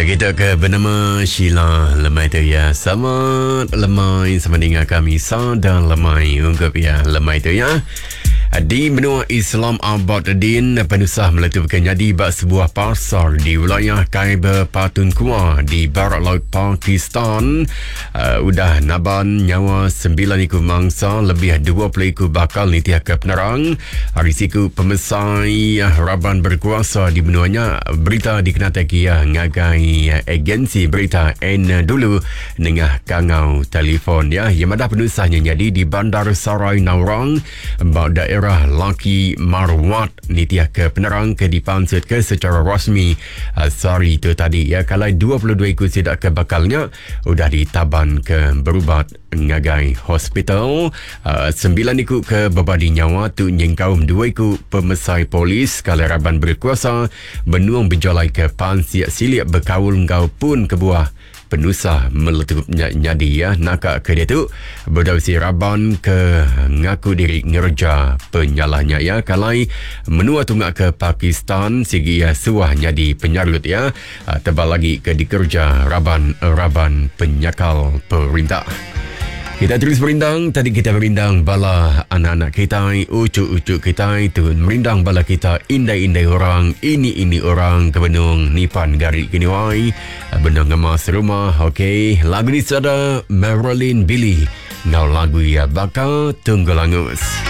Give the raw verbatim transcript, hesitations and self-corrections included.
Kita ke bernama Sheila Lemai tu ya. Selamat Lemai sama dengan kami Sada Lemai ungkap ya Lemai tu ya. Di benua Islam Abadin, penusah meletupkan jadi bak sebuah pasar di wilayah Khyber Pakhtunkhwa di barat laut Pakistan. Uh, udah naban nyawa sembilan ikut mangsa, lebih dua puluh ikut bakal nitiah ke penerang. Risiko pemesai Raban berkuasa di benuanya. Berita dikenataki ya ngagai agensi berita N dulu nengah kangau telefon ya. Yang ada penusahnya jadi di Bandar Sarai Naurang, bak daerah Laki Marwat nitiah ke penerang ke dipansut ke secara rasmi. Uh, sorry tu tadi ya, kalau dua puluh dua ikut sidak ke bakalnya udah ditaban ke berubat ngagai hospital. Uh, sembilan ikut ke babadi nyawa tu nyengkaum dua ikut pemesai polis kalau Raban berkuasa benuang berjolai ke pansiak silik berkaul ngau pun kebuah penusah meletup nyadi ya nakak ke dia tu berdausi Raban ke ngaku diri ngerja penyalahnya ya kalai menua tunggak ke Pakistan sigi ya suah nyadi penyarut ya. Tebal lagi ke dikerja Raban Raban penyakal perintah. Kita terus berindang. Tadi kita berindang bala anak-anak kita, ucuk-ucuk kita itu merindang bala kita indai-indai orang, ini-ini orang ke benung nipan garik kini wai benung ngemas rumah. Okey, lagu ni sada Marilyn Billy. Now lagu ya bakal tunggu langus.